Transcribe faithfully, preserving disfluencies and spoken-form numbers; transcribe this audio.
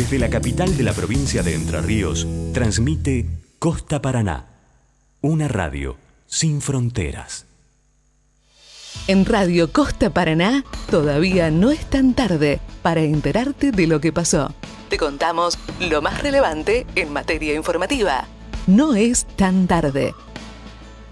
Desde la capital de la provincia de Entre Ríos, transmite Costa Paraná, una radio sin fronteras. En Radio Costa Paraná todavía no es tan tarde para enterarte de lo que pasó. Te contamos lo más relevante en materia informativa. No es tan tarde.